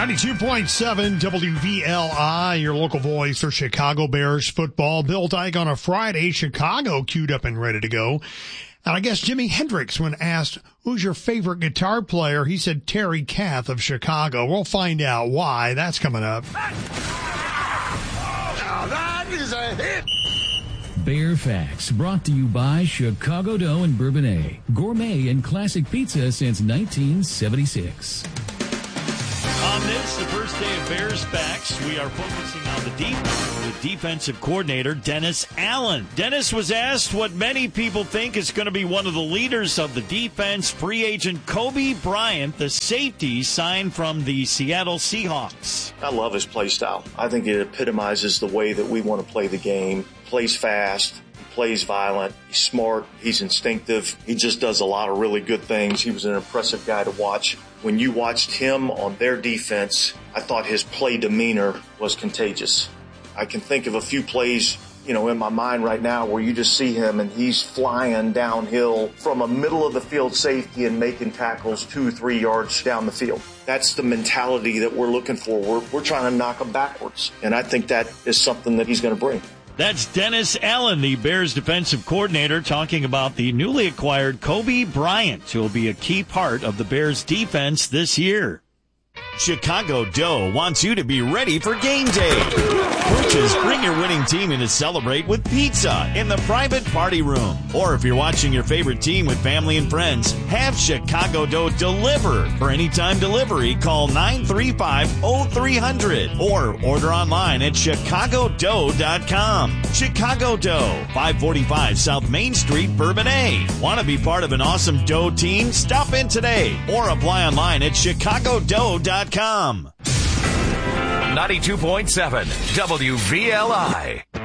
92.7 WVLI, your local voice for Chicago Bears football. Bill Dyke on a Friday, Chicago queued up and ready to go. And I guess Jimi Hendrix, when asked, who's your favorite guitar player, he said Terry Kath of Chicago. We'll find out why. That's coming up. Now that is a hit. Bear Facts, brought to you by Chicago Dough and Bourbonnais. Gourmet and classic pizza since 1976. On this, the first day of Bears Facts, we are focusing on the defense with defensive coordinator Dennis Allen. Dennis was asked what many people think is going to be one of the leaders of the defense, free agent Kobe Bryant, the safety signed from the Seattle Seahawks. I love his play style. I think it epitomizes the way that we want to play the game. Plays fast, plays violent, he's smart, he's instinctive. He just does a lot of really good things. He was an impressive guy to watch. When you watched him on their defense, I thought his play demeanor was contagious. I can think of a few plays, in my mind right now where you just see him and he's flying downhill from a middle of the field safety and making tackles 2-3 yards down the field. That's the mentality that we're looking for. We're trying to knock him backwards. And I think that is something that he's going to bring. That's Dennis Allen, the Bears defensive coordinator, talking about the newly acquired Kobe Bryant, who will be a key part of the Bears defense this year. Chicago Dough wants you to be ready for game day. Coaches, bring your winning team in to celebrate with pizza in the private party room. Or if you're watching your favorite team with family and friends, have Chicago Dough deliver. For anytime delivery, call 935-0300 or order online at chicagodough.com. Chicago Dough, 545 South Main Street, Bourbonnais. Want to be part of an awesome dough team? Stop in today or apply online at chicagodough.com. 92.7 WVLI.